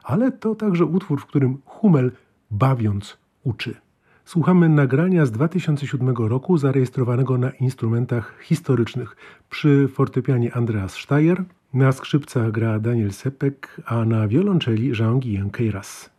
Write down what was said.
ale to także utwór, w którym Hummel bawiąc uczy. Słuchamy nagrania z 2007 roku zarejestrowanego na instrumentach historycznych. Przy fortepianie Andreas Steyr, na skrzypcach gra Daniel Sepek, a na wiolonczeli Jean-Guyen Queyras.